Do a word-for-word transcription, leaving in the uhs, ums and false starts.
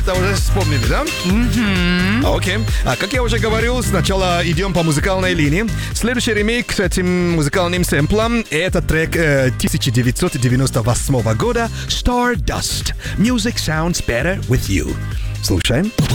это уже вспомнили, да? Мгм. Окей. А как я уже говорил, сначала идем по музыкальной линии. Следующий ремейк с этим музыкальным сэмплом — это трек э, тысяча девятьсот девяносто восьмого года «Stardust». Music sounds better with you. Слушаем.